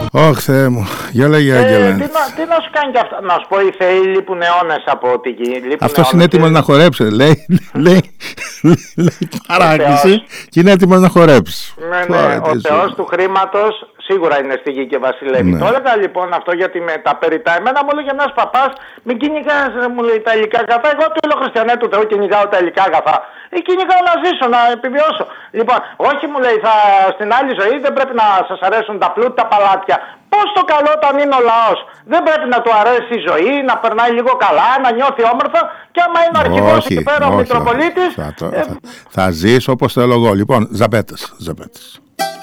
Ωχ, Θεέ μου. Για λέγε, Άγγελε. Τι να σου κάνει κι αυτά. Να σου πω, οι θεοί λείπουν αιώνες από τη γη. Αυτός είναι έτοιμος να χορέψει. Λέει παράκληση και είναι έτοιμος να χορέψει. Ναι, ο θεός του χρήματος σίγουρα είναι στη γη και βασιλεύει. Ναι. Το έλεγα λοιπόν αυτό γιατί με τα περιτά. Εμένα μου έλεγε ένας παπάς, μην κυνηγάς, μου λέει, τα υλικά αγαθά. Εγώ του λέω χριστιανέ του Θεού, κυνηγάω τα υλικά αγαθά. Κυνηγάω να ζήσω, να επιβιώσω. Λοιπόν, όχι μου λέει, στην άλλη ζωή δεν πρέπει να σας αρέσουν τα πλούτη, τα παλάτια. Πώς το καλό όταν είναι ο λαός. Δεν πρέπει να του αρέσει η ζωή, να περνάει λίγο καλά, να νιώθει όμορφα. Και άμα είναι ο αρχηγός εκεί πέρα, ο Μητροπολίτης. Θα ζεις όπως θέλω εγώ. Λοιπόν, Ζαμπέτες.